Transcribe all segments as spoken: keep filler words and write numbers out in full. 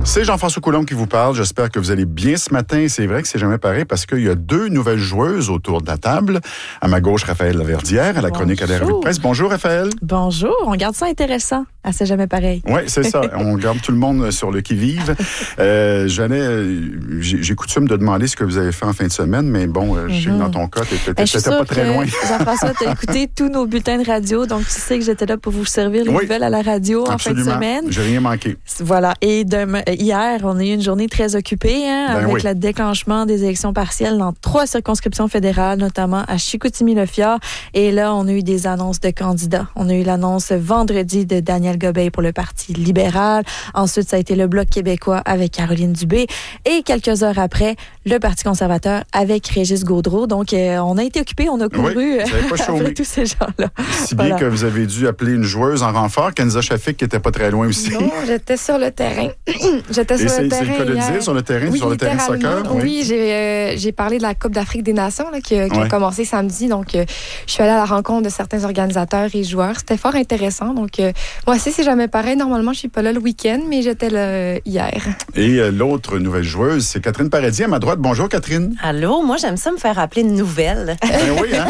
C'est Jean-François Coulombe qui vous parle. J'espère que vous allez bien ce matin. C'est vrai que c'est jamais pareil parce qu'il y a deux nouvelles joueuses autour de la table. À ma gauche, Raphaël Laverdière, à la chronique à la revue de presse. Bonjour, Raphaël. Bonjour. On garde ça intéressant. Ah, c'est jamais pareil. Oui, c'est ça. On garde tout le monde sur le qui-vive. Euh, j'allais, j'ai, j'ai coutume de demander ce que vous avez fait en fin de semaine, mais bon, mm-hmm. je sais que dans ton cas, t'étais, ben, t'étais pas très loin. Jean-François, t'as écouté tous nos bulletins de radio, donc tu sais que j'étais là pour vous servir les oui, nouvelles à la radio absolument. En fin de semaine. J'ai rien manqué. Voilà. Et demain, hier, on a eu une journée très occupée, hein, ben avec oui. le déclenchement des élections partielles dans trois circonscriptions fédérales, notamment à Chicoutimi-Le-Fjord. Et là, on a eu des annonces de candidats. On a eu l'annonce vendredi de Daniel Gobeil pour le Parti libéral. Ensuite, ça a été le Bloc québécois avec Caroline Dubé. Et quelques heures après, le Parti conservateur avec Régis Gaudreault. Donc, euh, on a été occupés, on a couru oui, après tous ces gens-là. Si bien voilà. que vous avez dû appeler une joueuse en renfort, Kenza Shafik, qui n'était pas très loin aussi. Non, j'étais sur le terrain. j'étais sur Et le c'est, terrain. C'est le cas de hier. dire, sur le terrain, oui, sur le terrain de soccer. Oui, oui j'ai, euh, j'ai parlé de la Coupe d'Afrique des Nations là, qui, qui ouais. a commencé samedi. Donc, euh, je suis allée à la rencontre de certains organisateurs et joueurs. C'était fort intéressant. Donc, euh, moi aussi, c'est jamais pareil. Normalement, je suis pas là le week-end, mais j'étais là hier. Et euh, l'autre nouvelle joueuse, c'est Catherine Paradis à ma droite. Bonjour, Catherine. Allô, moi, j'aime ça me faire appeler une nouvelle. Ben oui, hein?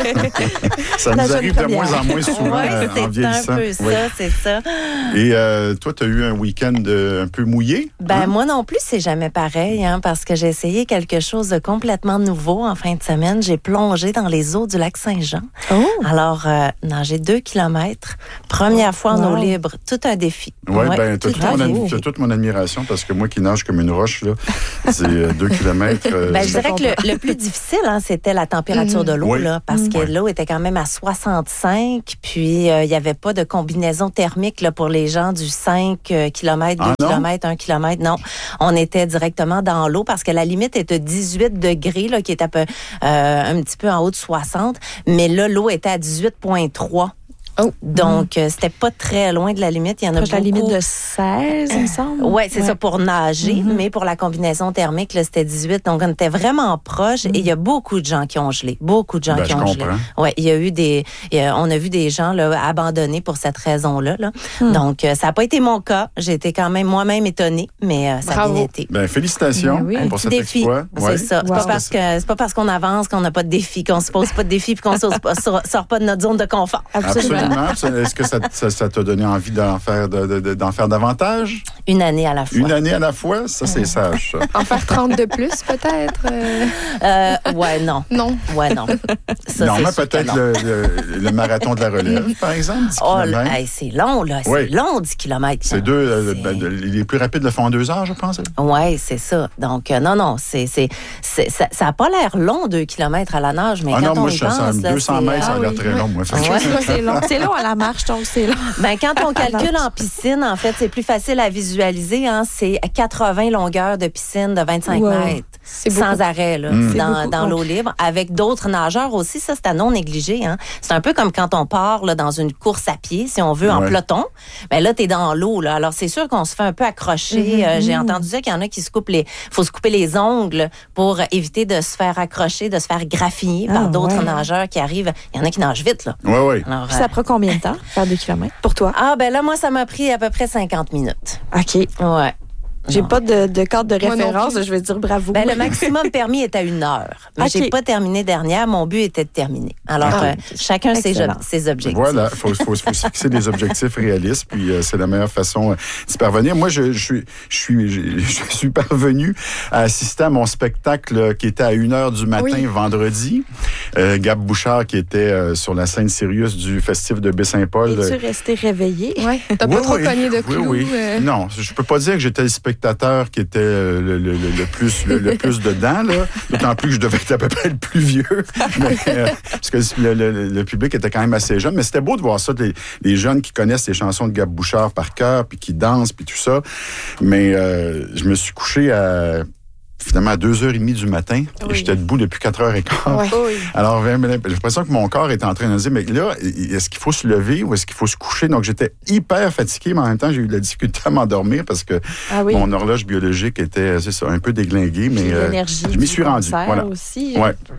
Ça nous arrive de moins en moins souvent oui, euh, en vieillissant. C'est un peu oui. ça, c'est ça. Et euh, toi, tu as eu un week-end euh, un peu mouillé? Ben hein? moi non plus, c'est jamais pareil, hein, parce que j'ai essayé quelque chose de complètement nouveau en fin de semaine. J'ai plongé dans les eaux du lac Saint-Jean. Oh. Alors, euh, nager deux kilomètres, première fois en wow. eau libre, tout un défi. Oui, ouais, ben t'as, tout toute, mon, t'as toute mon admiration, parce que moi qui nage comme une roche, là, c'est euh, deux kilomètres. Euh, ben, je dirais que le, le plus difficile, hein, c'était la température mm-hmm. de l'eau, oui. là, parce mm-hmm. que l'eau était quand même à soixante-cinq, puis il euh, n'y avait pas de combinaison thermique là, pour les gens du cinq kilomètres, deux ah, kilomètres, un kilomètre. Non, on était directement dans l'eau parce que la limite était dix-huit degrés, là, qui est un, peu, euh, un petit peu en haut de soixante, mais là, l'eau était à dix-huit virgule trois. Oh. Donc, euh, c'était pas très loin de la limite. Il y en a beaucoup. La limite de seize, il me semble. Oui, c'est ouais. ça pour nager, mm-hmm. mais pour la combinaison thermique, là, c'était dix-huit. Donc, on était vraiment proche mm-hmm. et il y a beaucoup de gens qui ont gelé. Beaucoup de gens ben, qui ont je gelé. comprends. Oui, il y a eu des... A, on a vu des gens là, abandonnés pour cette raison-là. Là. Mm. Donc, euh, ça n'a pas été mon cas. J'ai été quand même moi-même étonnée, mais euh, ça Bravo. a bien été. Ben, félicitations ben oui. pour cet défi. exploit. C'est ouais. ça. C'est, wow. pas parce que, c'est pas parce qu'on avance qu'on n'a pas de défi, qu'on se pose pas de défi et qu'on ne sort, sort pas de notre zone de confort. Absolument. Absolument. Est-ce que ça, ça, ça t'a donné envie d'en faire, de, de, d'en faire davantage? Une année à la fois. Une année à la fois? Ça, c'est sage, ça. En faire trente de plus, peut-être? Euh... Euh, ouais, non. Non. Ouais, non. Ça, non, mais peut-être le, le, le marathon de la relève, par exemple, dix oh, kilomètres. Hey, c'est long, là. C'est oui. long, dix kilomètres. C'est deux... Euh, ben, les plus rapides le font en deux heures, je pense. Oui, c'est ça. Donc, euh, non, non, c'est, c'est, c'est, ça n'a pas l'air long, deux kilomètres à la nage, mais ah quand non, on moi, y je pense... ça, deux cents mètres, ça a l'air très long, moi. Ouais, c'est long. C'est long à la marche, donc c'est long. Ben, quand on calcule en piscine, en fait, c'est plus facile à visualiser. Hein, c'est quatre-vingts longueurs de piscine de vingt-cinq wow. mètres. C'est sans beaucoup. Arrêt, là, mmh. dans, beaucoup, dans l'eau libre, avec d'autres nageurs aussi. Ça, c'est à non négliger. Hein. C'est un peu comme quand on part là, dans une course à pied, si on veut, ouais. en peloton. Ben là, t'es dans l'eau. Là. Alors, c'est sûr qu'on se fait un peu accrocher. Mmh. Euh, j'ai entendu dire qu'il y en a qui se coupent les... faut se couper les ongles pour éviter de se faire accrocher, de se faire graffiner ah, par d'autres ouais. nageurs qui arrivent. Il y en a qui nagent vite, là. Oui, oui. Alors, ça euh... prend combien de temps, faire deux kilomètres, pour toi? Ah, ben là, moi, ça m'a pris à peu près cinquante minutes. OK. Ouais. J'ai non. pas de, de cadre de référence, je vais dire bravo. Ben, le maximum permis est à une heure. Mais okay. j'ai pas terminé dernière. Mon but était de terminer. Alors, ah, euh, chacun ses, ses objectifs. Voilà, il faut, faut, faut se fixer des objectifs réalistes, puis euh, c'est la meilleure façon euh, d'y parvenir. Moi, je, je, suis, je, suis, je, je suis parvenu à assister à mon spectacle euh, qui était à une heure du matin oui. vendredi. Euh, Gab Bouchard, qui était euh, sur la scène Sirius du festif de Baie-Saint-Paul. Es-tu resté réveillé? Oui. T'as oui, pas trop oui, cogné de clous? Oui, oui. Euh... Non, je peux pas dire que j'étais le spectateur qui était le, le, le, le, plus, le, le plus dedans, là. D'autant plus que je devais être à peu près le plus vieux. Mais, euh, parce que le, le, le public était quand même assez jeune. Mais c'était beau de voir ça, les, les jeunes qui connaissent les chansons de Gab Bouchard par cœur, puis qui dansent, puis tout ça. Mais euh, je me suis couché à... finalement à deux heures trente du matin. Oui. Et j'étais debout depuis quatre heures quinze. Ouais. Oui. Alors, j'ai l'impression que mon corps était en train de dire, mais là, est-ce qu'il faut se lever ou est-ce qu'il faut se coucher? Donc, j'étais hyper fatigué, mais en même temps, j'ai eu de la difficulté à m'endormir parce que ah oui. mon horloge biologique était, c'est ça, un peu déglinguée, mais euh, je m'y suis rendu. Voilà. Aussi. Ouais.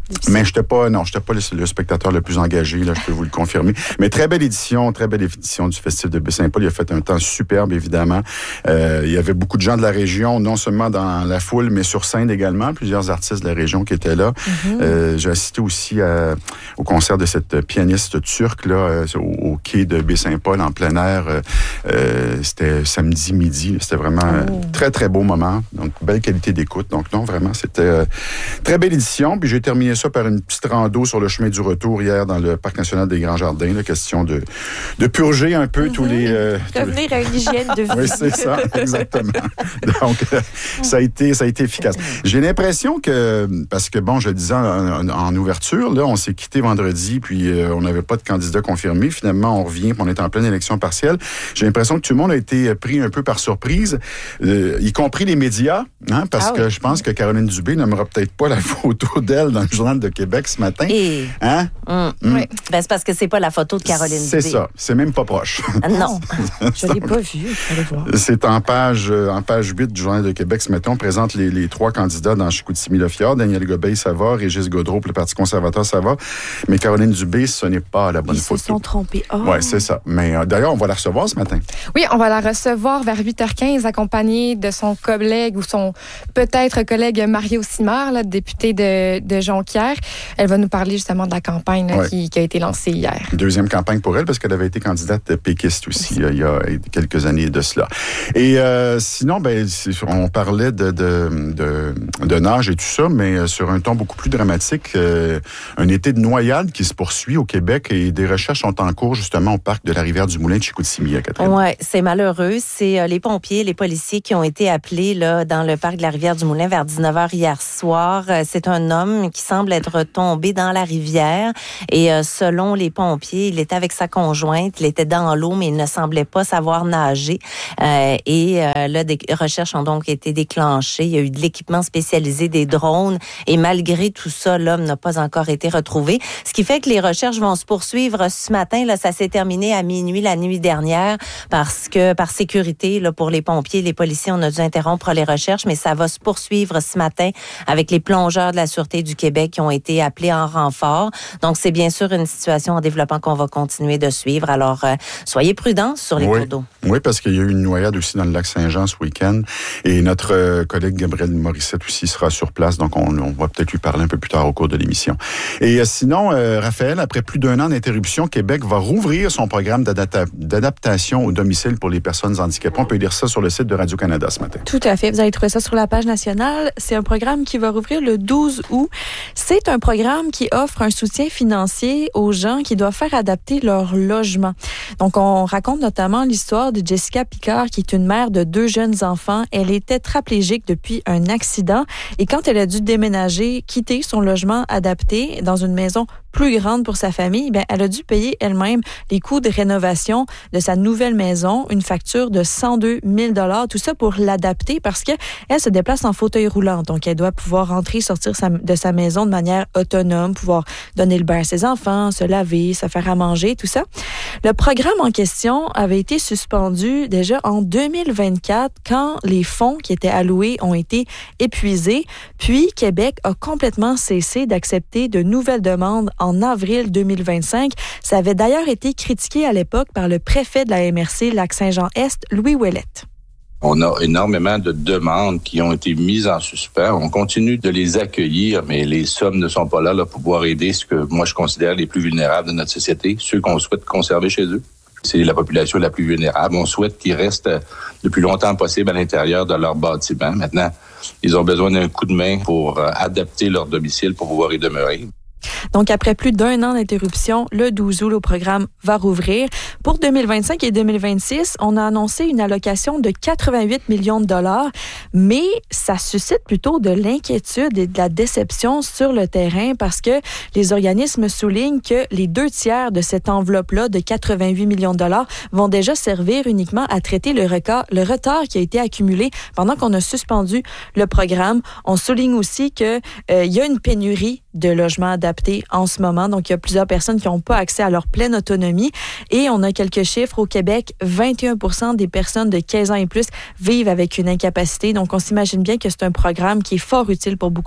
Mais je n'étais pas, non, j'étais pas le, le spectateur le plus engagé, là, je peux vous le confirmer. Mais très belle édition, très belle édition du Festival de Baie-Saint-Paul. Il a fait un temps superbe, évidemment. Euh, il y avait beaucoup de gens de la région, non seulement dans la foule, mais sur scène également. Plusieurs artistes de la région qui étaient là. Mm-hmm. Euh, j'ai assisté aussi à, au concert de cette pianiste turque, là, euh, au, au quai de Baie-Saint-Paul, en plein air. Euh, euh, c'était samedi midi. C'était vraiment un oh. très, très beau moment. Donc, belle qualité d'écoute. Donc, non, vraiment, c'était euh, très belle édition. Puis j'ai terminé ça par une petite rando sur le chemin du retour hier dans le Parc national des Grands Jardins. La question de, de purger un peu mm-hmm. tous les... Euh, Revenir à une hygiène de vie. Oui, c'est ça, exactement. Donc, euh, ça a été, ça a été efficace. J'ai l'impression que, parce que bon, je le disais en, en, en ouverture, là, on s'est quitté vendredi, puis euh, on n'avait pas de candidat confirmé. Finalement, on revient, puis on est en pleine élection partielle. J'ai l'impression que tout le monde a été pris un peu par surprise, euh, y compris les médias, hein, parce ah oui. que je pense que Caroline Dubé n'aimera peut-être pas la photo d'elle dans le Journal de Québec ce matin. Et... Hein? Mmh. Mmh. Oui. Ben, c'est parce que c'est pas la photo de Caroline c'est Dubé. C'est ça. C'est même pas proche. Ah, non. Je l'ai pas vu. Voir. C'est en page, en page huit du Journal de Québec ce matin. On présente les, les trois candidats dans Chicoutimi-Le-Fjord. Daniel Gobeil, ça va. Régis Gaudreault, pour le Parti conservateur, ça va. Mais Caroline Dubé, ce n'est pas la bonne Ils photo. Ils se sont trompés. Oh. Oui, c'est ça. Mais euh, d'ailleurs, on va la recevoir ce matin. Oui, on va la recevoir vers huit heures quinze, accompagnée de son collègue ou son peut-être collègue Mario Simard, là, député de, de Jonquière. Elle va nous parler justement de la campagne là, ouais. qui, qui a été lancée hier. Deuxième campagne pour elle, parce qu'elle avait été candidate péquiste aussi il y a quelques années de cela. Et euh, sinon, ben, on parlait de, de, de, de nage et tout ça, mais sur un ton beaucoup plus dramatique, euh, un été de noyade qui se poursuit au Québec et des recherches sont en cours justement au parc de la rivière du Moulin de Chicoutimi à Catherine. Oui, c'est malheureux. C'est euh, les pompiers, les policiers qui ont été appelés là, dans le parc de la rivière du Moulin vers dix-neuf heures hier soir. Euh, c'est un homme qui semble être tombé dans la rivière et euh, selon les pompiers, il était avec sa conjointe, il était dans l'eau, mais il ne semblait pas savoir nager. Euh, et euh, là, des recherches ont donc été déclenchées. Il y a eu de l'équipement spécialisé, des drones, et malgré tout ça, l'homme n'a pas encore été retrouvé. Ce qui fait que les recherches vont se poursuivre ce matin. Là, ça s'est terminé à minuit la nuit dernière parce que par sécurité, là, pour les pompiers, les policiers, on a dû interrompre les recherches, mais ça va se poursuivre ce matin avec les plongeurs de la Sûreté du Québec qui ont été appelés en renfort. Donc, c'est bien sûr une situation en développement qu'on va continuer de suivre. Alors, euh, soyez prudents sur les oui. cours d'eau. Oui, parce qu'il y a eu une noyade aussi dans le lac Saint-Jean ce week-end. Et notre euh, collègue Gabriel Morissette aussi sera sur place. Donc, on, on va peut-être lui parler un peu plus tard au cours de l'émission. Et euh, sinon, euh, Raphaël, après plus d'un an d'interruption, Québec va rouvrir son programme d'adapta- d'adaptation au domicile pour les personnes handicapées. On peut lire ça sur le site de Radio-Canada ce matin. Tout à fait. Vous allez trouver ça sur la page nationale. C'est un programme qui va rouvrir le douze août. C'est un programme qui offre un soutien financier aux gens qui doivent faire adapter leur logement. Donc, on raconte notamment l'histoire de Jessica Picard, qui est une mère de deux jeunes enfants. Elle est tétraplégique depuis un accident et quand elle a dû déménager, quitter son logement adapté dans une maison plus grande pour sa famille, ben, elle a dû payer elle-même les coûts de rénovation de sa nouvelle maison, une facture de cent deux mille dollars, tout ça pour l'adapter parce que elle se déplace en fauteuil roulant. Donc, elle doit pouvoir rentrer, sortir sa, de sa maison de manière autonome, pouvoir donner le bain à ses enfants, se laver, se faire à manger, tout ça. Le programme en question avait été suspendu déjà en deux mille vingt-quatre quand les fonds qui étaient alloués ont été épuisés. Puis, Québec a complètement cessé d'accepter de nouvelles demandes en avril deux mille vingt-cinq. Ça avait d'ailleurs été critiqué à l'époque par le préfet de la M R C Lac-Saint-Jean-Est, Louis Ouellette. On a énormément de demandes qui ont été mises en suspens. On continue de les accueillir, mais les sommes ne sont pas là, là pour pouvoir aider ce que moi je considère les plus vulnérables de notre société, ceux qu'on souhaite conserver chez eux. C'est la population la plus vulnérable. On souhaite qu'ils restent le plus longtemps possible à l'intérieur de leur bâtiment. Maintenant, ils ont besoin d'un coup de main pour adapter leur domicile pour pouvoir y demeurer. Donc, après plus d'un an d'interruption, le douze août, le programme va rouvrir. Pour deux mille vingt-cinq et deux mille vingt-six, on a annoncé une allocation de quatre-vingt-huit millions de dollars, mais ça suscite plutôt de l'inquiétude et de la déception sur le terrain parce que les organismes soulignent que les deux tiers de cette enveloppe-là de quatre-vingt-huit millions de dollars vont déjà servir uniquement à traiter le, record, le retard qui a été accumulé pendant qu'on a suspendu le programme. On souligne aussi qu'il euh, y a une pénurie de logements adaptés en ce moment. Donc, il y a plusieurs personnes qui n'ont pas accès à leur pleine autonomie. Et on a quelques chiffres. Au Québec, vingt et un pour cent des personnes de quinze ans et plus vivent avec une incapacité. Donc, on s'imagine bien que c'est un programme qui est fort utile pour beaucoup de gens.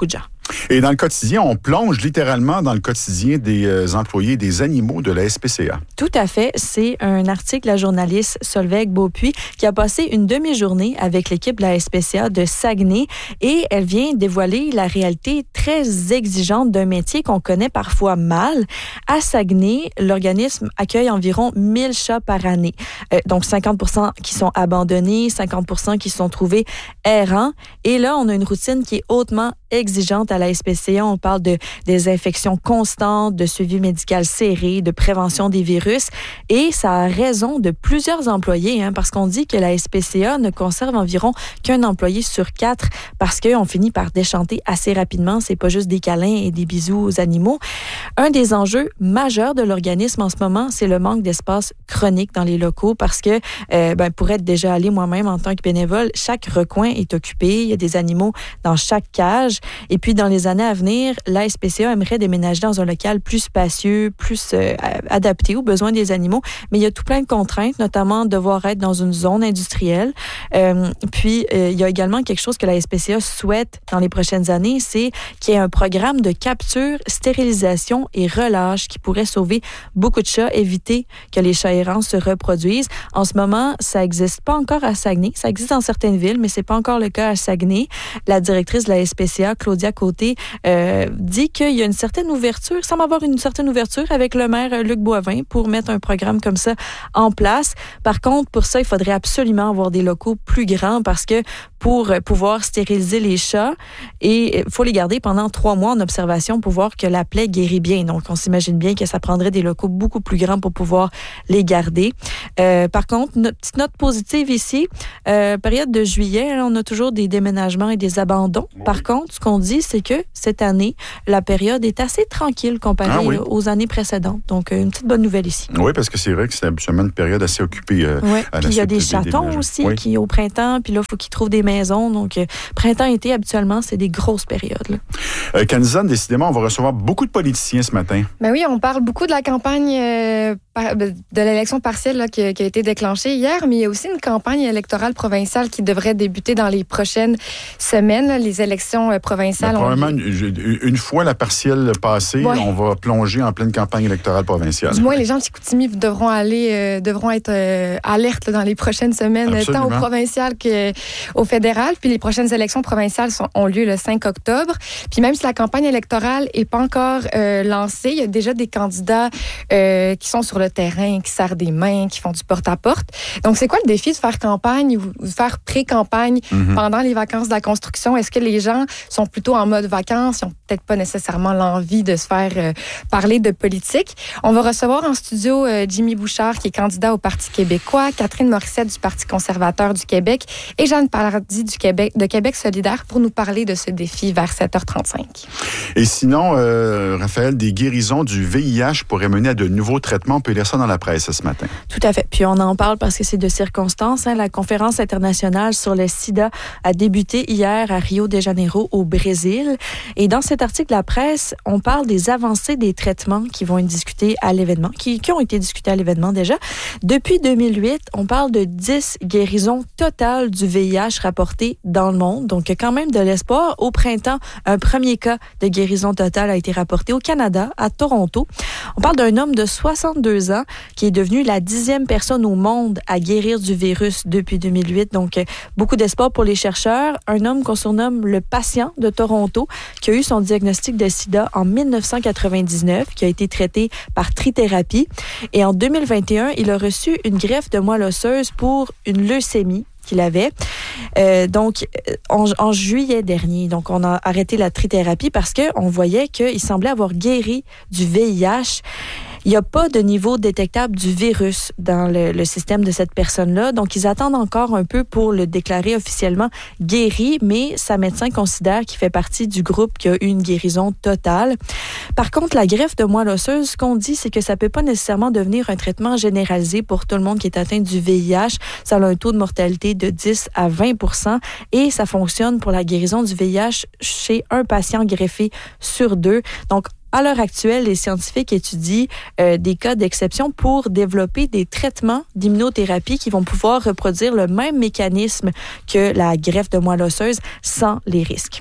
Et dans le quotidien, on plonge littéralement dans le quotidien des euh, employés des animaux de la S P C A. Tout à fait. C'est un article de la journaliste Solveig Beaupuis qui a passé une demi-journée avec l'équipe de la S P C A de Saguenay et elle vient dévoiler la réalité très exigeante d'un métier qu'on connaît parfois mal. À Saguenay, l'organisme accueille environ mille chats par année. Euh, donc cinquante pour cent qui sont abandonnés, cinquante pour cent qui sont trouvés errants. Et là, on a une routine qui est hautement exigeante à la S P C A. On parle de désinfection constante, de suivi médical serré, de prévention des virus. Et ça a raison de plusieurs employés, hein, parce qu'on dit que la S P C A ne conserve environ qu'un employé sur quatre parce qu'on finit par déchanter assez rapidement. C'est pas juste des câlins et des bisous aux animaux. Un des enjeux majeurs de l'organisme en ce moment, c'est le manque d'espace chronique dans les locaux parce que, euh, ben, pour être déjà allé moi-même en tant que bénévole, chaque recoin est occupé. Il y a des animaux dans chaque cage. Et puis, dans les années à venir, la S P C A aimerait déménager dans un local plus spacieux, plus euh, adapté aux besoins des animaux. Mais il y a tout plein de contraintes, notamment devoir être dans une zone industrielle. Euh, puis, euh, il y a également quelque chose que la S P C A souhaite dans les prochaines années, c'est qu'il y ait un programme de capture, stérilisation et relâche qui pourrait sauver beaucoup de chats, éviter que les chats errants se reproduisent. En ce moment, ça n'existe pas encore à Saguenay. Ça existe dans certaines villes, mais c'est pas encore le cas à Saguenay. La directrice de la S P C A, Claudia Côté, euh, dit qu'il y a une certaine ouverture, il semble avoir une certaine ouverture avec le maire Luc Boivin pour mettre un programme comme ça en place. Par contre, pour ça, il faudrait absolument avoir des locaux plus grands parce que pour pouvoir stériliser les chats, et il faut les garder pendant trois mois en observation pour voir que la plaie guérit bien. Donc, on s'imagine bien que ça prendrait des locaux beaucoup plus grands pour pouvoir les garder. Euh, par contre, une petite note positive ici, euh, période de juillet, là, on a toujours des déménagements et des abandons. Oui. Par contre, ce qu'on dit, c'est que cette année, la période est assez tranquille comparée ah, oui. aux années précédentes. Donc, une petite bonne nouvelle ici. Oui, parce que c'est vrai que c'est absolument une période assez occupée. Euh, oui, puis il y a des chatons des aussi oui. qui, au printemps, puis là, il faut qu'ils trouvent des maisons. Donc, euh, printemps-été, habituellement, c'est des grosses périodes. Là. Euh, Canizone, décidément, on va recevoir beaucoup de politiciens ce matin. Ben oui, on parle beaucoup de la campagne euh, par, de l'élection partielle là, qui, qui a été déclenchée hier, mais il y a aussi une campagne électorale provinciale qui devrait débuter dans les prochaines semaines. Là, les élections euh, provinciales. Ben, probablement, ont... une, une fois la partielle passée, ouais. on va plonger en pleine campagne électorale provinciale. Du moins, les gens de Chicoutimi devront aller, euh, devront être euh, alertes là, dans les prochaines semaines, Absolument. tant au provincial qu'au fédéral. Puis les prochaines élections provinciales sont, ont lieu le cinq octobre. Puis même si la campagne électorale n'est pas encore euh, lancée, il y a déjà des candidats euh, qui sont sur le terrain, qui serrent des mains, qui font du porte-à-porte. Donc, c'est quoi le défi de faire campagne ou de faire pré-campagne mm-hmm. pendant les vacances de la construction? Est-ce que les gens sont plutôt en mode vacances? Ils n'ont peut-être pas nécessairement l'envie de se faire euh, parler de politique. On va recevoir en studio euh, Jimmy Bouchard, qui est candidat au Parti québécois, Catherine Morissette du Parti conservateur du Québec et Jeanne Paradis du Québec, de Québec solidaire pour nous parler de ce défi vers sept heures trente-cinq. Et sinon, euh, Raphaël, des guérisons du V I H pourraient mener à de nouveaux traitements. On peut lire ça dans la presse ce matin. Tout à fait. Puis on en parle parce que c'est de circonstance. Hein. La conférence internationale sur le sida a débuté hier à Rio de Janeiro, au Brésil. Et dans cet article de la presse, on parle des avancées des traitements qui vont être discutés à l'événement, qui, qui ont été discutés à l'événement déjà. Depuis deux mille huit, on parle de dix guérisons totales du V I H rapportées dans le monde. Donc, il y a quand même de l'espoir. Au printemps, un premier cas de guérison totale a été rapporté au Canada, à Toronto. On parle d'un homme de soixante-deux ans qui est devenu la dixième personne au monde à guérir du virus depuis deux mille huit. Donc, beaucoup d'espoir pour les chercheurs. Un homme qu'on surnomme le patient de Toronto, qui a eu son diagnostic de sida en dix-neuf cent quatre-vingt-dix-neuf, qui a été traité par trithérapie. Et en deux mille vingt et un, il a reçu une greffe de moelle osseuse pour une leucémie qu'il avait. Euh, donc, en, en juillet dernier, donc on a arrêté la trithérapie parce qu'on voyait qu'il semblait avoir guéri du V I H. Il n'y a pas de niveau détectable du virus dans le, le système de cette personne-là. Donc, ils attendent encore un peu pour le déclarer officiellement guéri, mais sa médecin considère qu'il fait partie du groupe qui a eu une guérison totale. Par contre, la greffe de moelle osseuse, ce qu'on dit, c'est que ça ne peut pas nécessairement devenir un traitement généralisé pour tout le monde qui est atteint du V I H. Ça a un taux de mortalité de dix à vingt pour cent et ça fonctionne pour la guérison du V I H chez un patient greffé sur deux. Donc, à l'heure actuelle, les scientifiques étudient euh, des cas d'exception pour développer des traitements d'immunothérapie qui vont pouvoir reproduire le même mécanisme que la greffe de moelle osseuse sans les risques.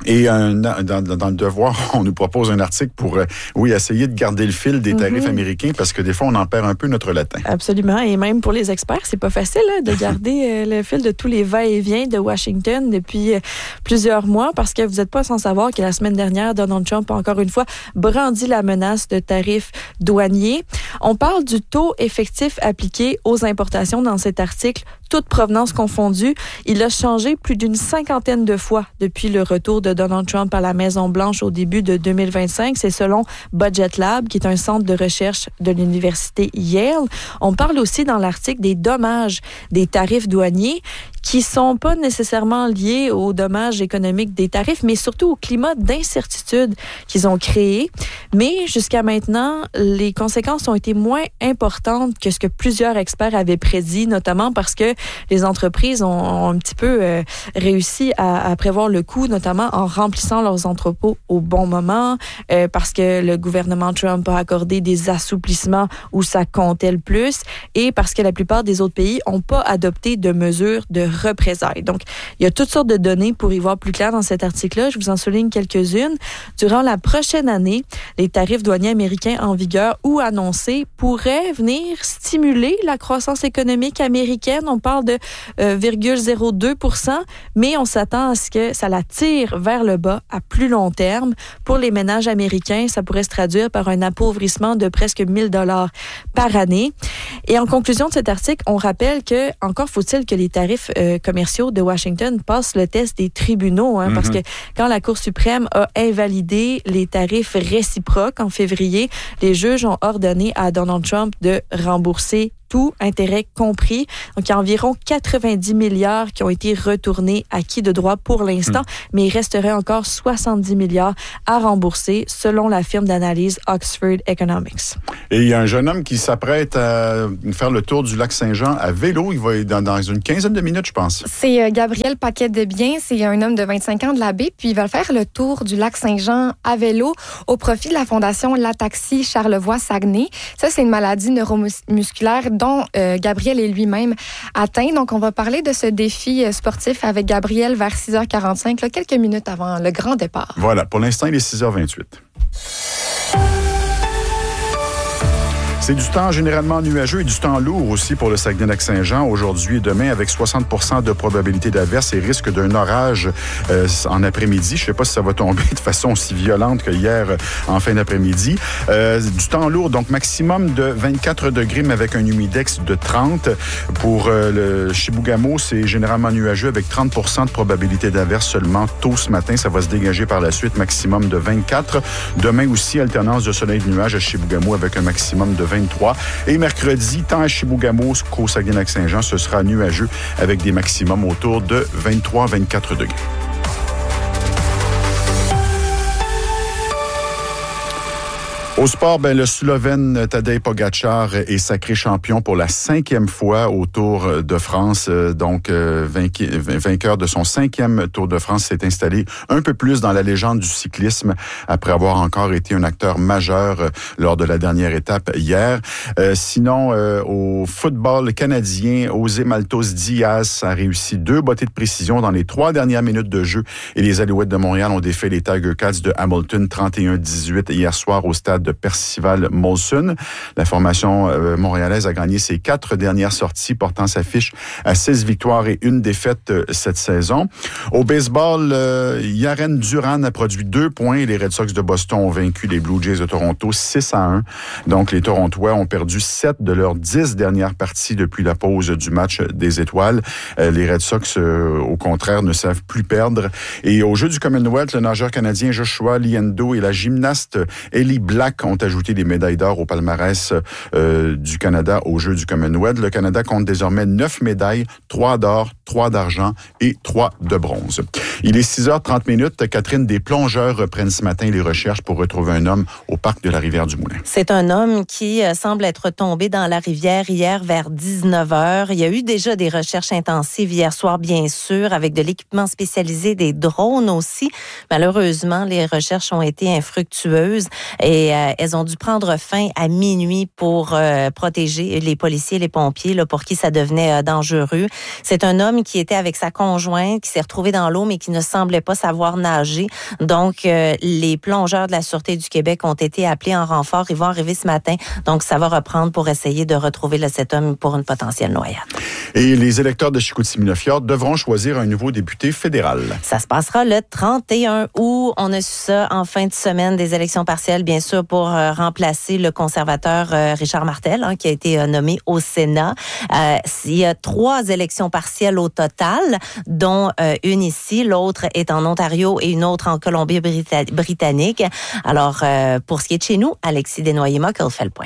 Et un, dans, dans le Devoir, on nous propose un article pour, euh, oui, essayer de garder le fil des tarifs mm-hmm. américains parce que des fois, on en perd un peu notre latin. Absolument. Et même pour les experts, c'est pas facile hein, de garder euh, le fil de tous les va-et-vient de Washington depuis euh, plusieurs mois parce que vous n'êtes pas sans savoir que la semaine dernière, Donald Trump a encore une fois brandi la menace de tarifs douaniers. On parle du taux effectif appliqué aux importations dans cet article, toute provenance confondue. Il a changé plus d'une cinquantaine de fois depuis le retour de Donald Trump à la Maison-Blanche au début de deux mille vingt-cinq. C'est selon Budget Lab, qui est un centre de recherche de l'université Yale. On parle aussi dans l'article des dommages des tarifs douaniers qui sont pas nécessairement liés aux dommages économiques des tarifs, mais surtout au climat d'incertitude qu'ils ont créé. Mais jusqu'à maintenant, les conséquences ont été moins importantes que ce que plusieurs experts avaient prédit, notamment parce que les entreprises ont, ont un petit peu euh, réussi à, à prévoir le coût, notamment en remplissant leurs entrepôts au bon moment, euh, parce que le gouvernement Trump a accordé des assouplissements où ça comptait le plus, et parce que la plupart des autres pays n'ont pas adopté de mesures de représailles. Donc, il y a toutes sortes de données pour y voir plus clair dans cet article-là. Je vous en souligne quelques-unes. Durant la prochaine année, les tarifs douaniers américains en vigueur ou annoncés pourraient venir stimuler la croissance économique américaine. On parle de euh, virgule zéro deux pour cent, mais on s'attend à ce que ça la tire vers le bas à plus long terme. Pour les ménages américains, ça pourrait se traduire par un appauvrissement de presque mille dollars par année. Et en conclusion de cet article, on rappelle que encore faut-il que les tarifs euh, commerciaux de Washington passent le test des tribunaux, hein, mm-hmm. parce que quand la Cour suprême a invalidé les tarifs réciproques en février, les juges ont ordonné à Donald Trump de rembourser tout, intérêt compris. Donc, il y a environ quatre-vingt-dix milliards qui ont été retournés acquis de droit pour l'instant, mmh. mais il resterait encore soixante-dix milliards à rembourser selon la firme d'analyse Oxford Economics. Et il y a un jeune homme qui s'apprête à faire le tour du lac Saint-Jean à vélo. Il va être dans, dans une quinzaine de minutes, je pense. C'est euh, Gabriel Paquet-Desbiens. C'est un homme de vingt-cinq ans de la baie. Puis il va faire le tour du lac Saint-Jean à vélo au profit de la fondation L'Ataxie Charlevoix-Saguenay. Ça, c'est une maladie neuromusculaire dont euh, Gabriel est lui-même atteint. Donc, on va parler de ce défi sportif avec Gabriel vers six heures quarante-cinq, là, quelques minutes avant le grand départ. Voilà, pour l'instant, il est six heures vingt-huit. C'est du temps généralement nuageux et du temps lourd aussi pour le Saguenay-Lac-Saint-Jean aujourd'hui et demain avec soixante pour cent de probabilité d'averse et risque d'un orage euh, en après-midi. Je ne sais pas si ça va tomber de façon aussi violente que hier euh, en fin d'après-midi. Euh, du temps lourd, donc maximum de vingt-quatre degrés mais avec un humidex de trente. Pour euh, le Chibougamau, c'est généralement nuageux avec trente pour cent de probabilité d'averse seulement tôt ce matin. Ça va se dégager par la suite, maximum de vingt-quatre. Demain aussi, alternance de soleil et de nuages à Chibougamau avec un maximum de vingt-trois. Et mercredi, tant à Chibougamau qu'au Saguenay-Lac-Saint-Jean, ce sera nuageux avec des maximums autour de vingt-trois à vingt-quatre degrés. Au sport, ben, le Slovène Tadej Pogačar est sacré champion pour la cinquième fois au Tour de France. Donc, euh, vainqu- vainqueur de son cinquième Tour de France, s'est installé un peu plus dans la légende du cyclisme après avoir encore été un acteur majeur euh, lors de la dernière étape hier. Euh, sinon, euh, au football canadien, José Maltos Diaz a réussi deux bottées de précision dans les trois dernières minutes de jeu et les Alouettes de Montréal ont défait les Tiger Cats de Hamilton trente et un à dix-huit hier soir au stade de Percival Molson. La formation euh, montréalaise a gagné ses quatre dernières sorties, portant sa fiche à six victoires et une défaite euh, cette saison. Au baseball, euh, Yaren Duran a produit deux points et les Red Sox de Boston ont vaincu les Blue Jays de Toronto six à un. Donc, les Torontois ont perdu sept de leurs dix dernières parties depuis la pause du match des étoiles. Euh, les Red Sox, euh, au contraire, ne savent plus perdre. Et au jeu du Commonwealth, le nageur canadien Joshua Liendo et la gymnaste Ellie Black ont ajouté des médailles d'or au palmarès euh, du Canada aux Jeux du Commonwealth. Le Canada compte désormais neuf médailles, trois d'or, trois d'argent et trois de bronze. Il est six heures trente minutes. Catherine, des plongeurs reprennent ce matin les recherches pour retrouver un homme au parc de la Rivière-du-Moulin. C'est un homme qui euh, semble être tombé dans la rivière hier vers dix-neuf heures. Il y a eu déjà des recherches intensives hier soir, bien sûr, avec de l'équipement spécialisé, des drones aussi. Malheureusement, les recherches ont été infructueuses et euh, elles ont dû prendre fin à minuit pour euh, protéger les policiers et les pompiers, là, pour qui ça devenait euh, dangereux. C'est un homme qui était avec sa conjointe, qui s'est retrouvé dans l'eau, mais qui ne semblaient pas savoir nager. Donc, euh, les plongeurs de la Sûreté du Québec ont été appelés en renfort. Ils vont arriver ce matin. Donc, ça va reprendre pour essayer de retrouver le, cet homme pour une potentielle noyade. Et les électeurs de Chicoutimi-Le-Fjord devront choisir un nouveau député fédéral. Ça se passera le trente et un août. On a su ça en fin de semaine, des élections partielles, bien sûr, pour euh, remplacer le conservateur euh, Richard Martel, hein, qui a été euh, nommé au Sénat. Euh, il y a trois élections partielles au total, dont euh, une ici, l'autre est en Ontario et une autre en Colombie-Britannique. Alors, euh, pour ce qui est de chez nous, Alexis Desnoyers-Mockel fait le point.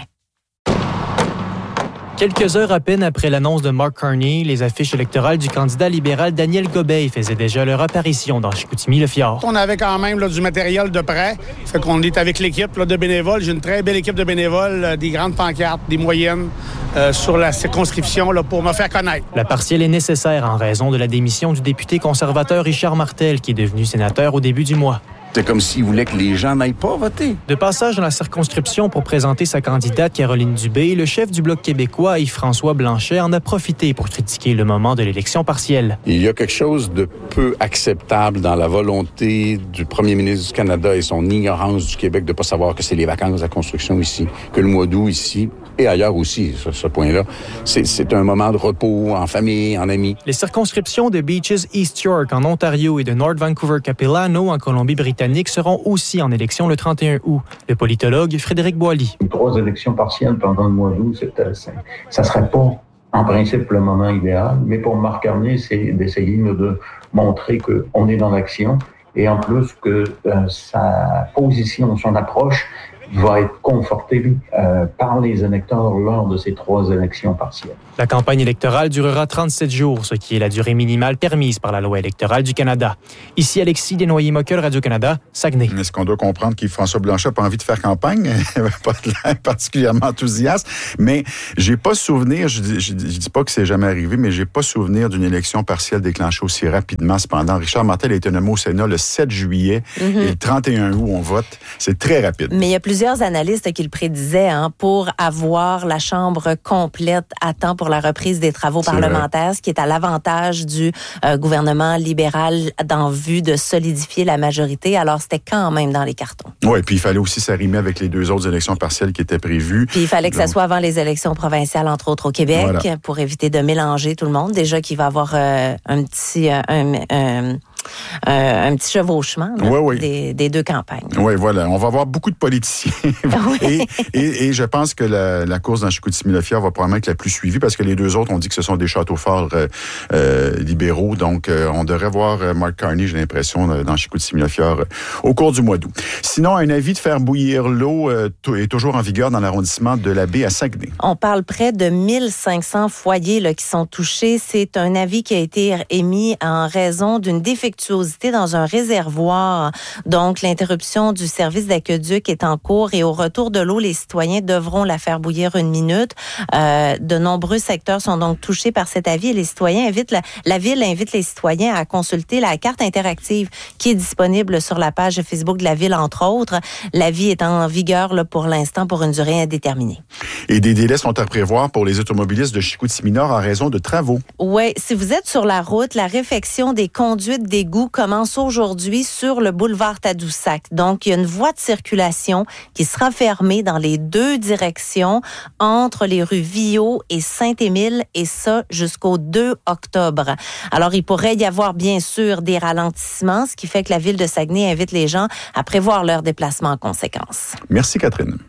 Quelques heures à peine après l'annonce de Mark Carney, les affiches électorales du candidat libéral Daniel Gobeil faisaient déjà leur apparition dans Chicoutimi-Le-Fjord. On avait quand même là, du matériel de prêt. Fait qu'on est avec l'équipe là, de bénévoles. J'ai une très belle équipe de bénévoles, euh, des grandes pancartes, des moyennes euh, sur la circonscription là, pour me faire connaître. La partielle est nécessaire en raison de la démission du député conservateur Richard Martel, qui est devenu sénateur au début du mois. C'est comme s'il voulait que les gens n'aillent pas voter. De passage dans la circonscription pour présenter sa candidate Caroline Dubé, le chef du Bloc québécois, Yves-François Blanchet, en a profité pour critiquer le moment de l'élection partielle. Il y a quelque chose de peu acceptable dans la volonté du premier ministre du Canada et son ignorance du Québec de ne pas savoir que c'est les vacances de la construction ici, que le mois d'août ici, et ailleurs aussi, sur ce point-là, c'est, c'est un moment de repos en famille, en amis. Les circonscriptions de Beaches East York en Ontario et de North Vancouver-Capilano en Colombie-Britannique seront aussi en élection le trente et un août. Le politologue Frédéric Boilly. Trois élections partielles pendant le mois d'août, c'est, ça ne serait pas en principe le moment idéal, mais pour Marc Carney, c'est d'essayer de montrer qu'on est dans l'action et en plus que euh, sa position, son approche va être conforté euh, par les électeurs lors de ces trois élections partielles. La campagne électorale durera trente-sept jours, ce qui est la durée minimale permise par la loi électorale du Canada. Ici, Alexis Desnoyers-Mockel, Radio-Canada, Saguenay. Est-ce qu'on doit comprendre qu'Yves-François Blanchet n'a pas envie de faire campagne? Il n'avait pas de l'air particulièrement enthousiaste. Mais j'ai pas souvenir, je dis, je, je dis pas que c'est jamais arrivé, mais j'ai pas souvenir d'une élection partielle déclenchée aussi rapidement. Cependant, Richard Martel a été nommé au Sénat le sept juillet mm-hmm. et le trente et un août, on vote. C'est très rapide. Mais il y a plusieurs analystes qui le prédisaient hein, pour avoir la Chambre complète à temps pour la reprise des travaux c'est parlementaires, vrai. Ce qui est à l'avantage du euh, gouvernement libéral en vue de solidifier la majorité. Alors, c'était quand même dans les cartons. Oui, puis il fallait aussi s'arrimer avec les deux autres élections partielles qui étaient prévues. Puis il fallait que Donc... ça soit avant les élections provinciales, entre autres au Québec, voilà. Pour éviter de mélanger tout le monde. Déjà qu'il va y avoir euh, un petit... Euh, un, un, Euh, un petit chevauchement là, oui, oui. Des, des deux campagnes. Oui, voilà. On va avoir beaucoup de politiciens. Oui. et, et, et je pense que la, la course dans Chicoutimi-Le-Fjord va probablement être la plus suivie parce que les deux autres ont dit que ce sont des châteaux forts euh, euh, libéraux. Donc, euh, on devrait voir euh, Mark Carney, j'ai l'impression, euh, dans Chicoutimi-Le-Fjord euh, au cours du mois d'août. Sinon, un avis de faire bouillir l'eau euh, t- est toujours en vigueur dans l'arrondissement de la Baie à Saguenay. On parle près de mille cinq cents foyers là, qui sont touchés. C'est un avis qui a été émis en raison d'une défectuosité dans un réservoir. Donc, l'interruption du service d'aqueduc est en cours et au retour de l'eau, les citoyens devront la faire bouillir une minute. Euh, de nombreux secteurs sont donc touchés par cet avis et les citoyens invitent, la, la Ville invite les citoyens à consulter la carte interactive qui est disponible sur la page Facebook de la Ville, entre autres. L'avis est en vigueur là, pour l'instant pour une durée indéterminée. Et des délais sont à prévoir pour les automobilistes de Chicoutimi-Nord en raison de travaux. Oui, si vous êtes sur la route, la réfection des conduites d'égout commence aujourd'hui sur le boulevard Tadoussac. Donc, il y a une voie de circulation qui sera fermée dans les deux directions entre les rues Viault et Saint-Émile et ça jusqu'au deux octobre. Alors, il pourrait y avoir bien sûr des ralentissements, ce qui fait que la Ville de Saguenay invite les gens à prévoir leur déplacement en conséquence. Merci, Catherine.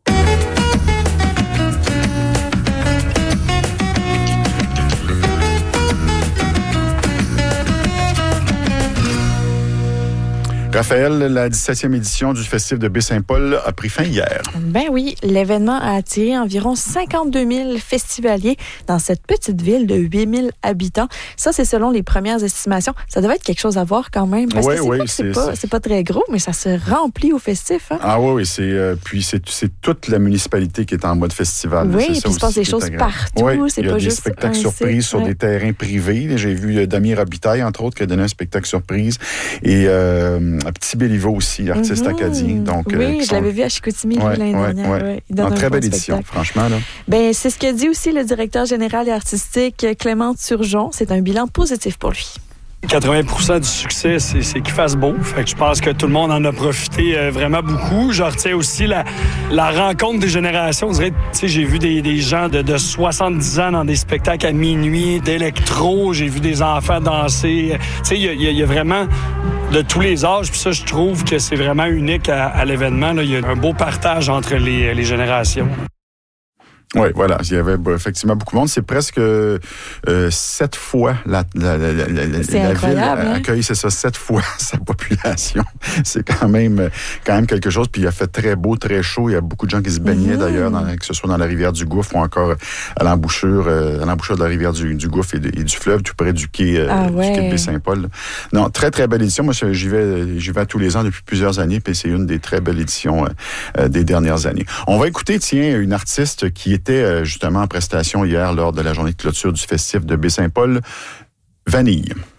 Raphaël, la dix-septième édition du Festival de Baie-Saint-Paul a pris fin hier. Ben oui, l'événement a attiré environ cinquante-deux mille festivaliers dans cette petite ville de huit mille habitants. Ça, c'est selon les premières estimations. Ça devait être quelque chose à voir quand même. Parce oui, que c'est, oui, pas, c'est, c'est, pas, c'est pas très gros, mais ça se remplit au festif. Hein? Ah oui, oui. C'est, euh, puis c'est, c'est toute la municipalité qui est en mode festival. Oui, c'est puis ça il se passe des choses partout. Oui, c'est il y a pas des juste spectacles surprises site, sur ouais. des terrains privés. J'ai vu euh, Damien Robitaille, entre autres, qui a donné un spectacle surprise. Et euh, un petit Béliveau aussi, artiste mm-hmm. acadien. Donc, oui, euh, je sont... l'avais vu à Chicoutimi ouais, l'année ouais, dernière. Ouais. Ouais. Il donne en un très bon belle édition, spectacle. franchement. Là. Ben, c'est ce que dit aussi le directeur général et artistique Clément Turgeon. C'est un bilan positif pour lui. quatre-vingts pour cent du succès, c'est, c'est qu'il fasse beau. Fait que je pense que tout le monde en a profité euh, vraiment beaucoup. Je retiens aussi la, la rencontre des générations. On dirait, tu sais, j'ai vu des, des gens de, de soixante-dix ans dans des spectacles à minuit, d'électro. J'ai vu des enfants danser. Tu sais, il y, y, y a vraiment de tous les âges. Puis ça, je trouve que c'est vraiment unique à, à l'événement. Il y a un beau partage entre les, les générations. Oui, voilà. Il y avait effectivement beaucoup de monde. C'est presque euh, sept fois la, la, la, la, la, la ville accueille, hein? C'est ça, sept fois sa population. C'est quand même, quand même quelque chose. Puis il a fait très beau, très chaud. Il y a beaucoup de gens qui se baignaient mmh. d'ailleurs, dans, que ce soit dans la rivière du Gouffre ou encore à l'embouchure, euh, à l'embouchure de la rivière du, du Gouffre et, de, et du fleuve, tout près du quai, euh, ah ouais. du quai de Baie-Saint-Paul. Non, très, très belle édition. Moi, j'y vais, j'y vais tous les ans depuis plusieurs années, puis c'est une des très belles éditions euh, des dernières années. On va écouter, tiens, une artiste qui était justement en prestation hier lors de la journée de clôture du festif de Baie-Saint-Paul, Vanille.